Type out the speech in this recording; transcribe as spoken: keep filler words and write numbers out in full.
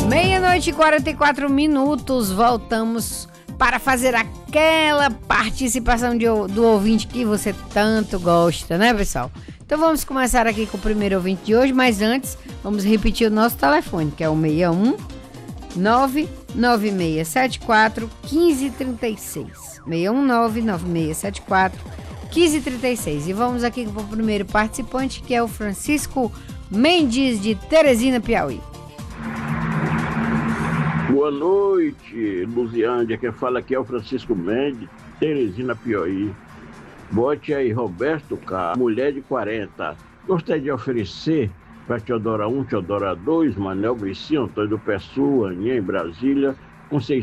Meia-noite e quarenta e quatro minutos, voltamos para fazer aquela participação de, do ouvinte que você tanto gosta, né, pessoal? Então vamos começar aqui com o primeiro ouvinte de hoje, mas antes vamos repetir o nosso telefone, que é o seis um nove nove seis sete quatro um cinco três seis. seis um nove nove seis sete quatro um cinco três seis. E vamos aqui para o primeiro participante, que é o Francisco Mendes, de Teresina, Piauí. Boa noite, Luziândia. Quem fala aqui é o Francisco Mendes, Teresina, Piauí. Bote aí Roberto K, mulher de quarenta. Gostaria de oferecer para Teodora um, Teodora dois, Manel Vicinho, Antônio do Pessoa, Aninha, em Brasília, com